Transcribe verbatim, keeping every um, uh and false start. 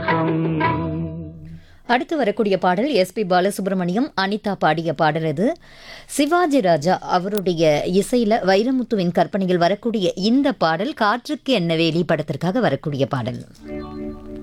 உலகம். அடுத்து வரக்கூடிய பாடல் எஸ்பி பாலசுப்ரமணியம், அனிதா பாடிய பாடல் இது. சிவாஜி ராஜா அவருடைய இசையில் வைரமுத்துவின் கற்பனையில் வரக்கூடிய இந்த பாடல் காற்றுக்கு என்ன வேலி படத்திற்காக வரக்கூடிய பாடல்.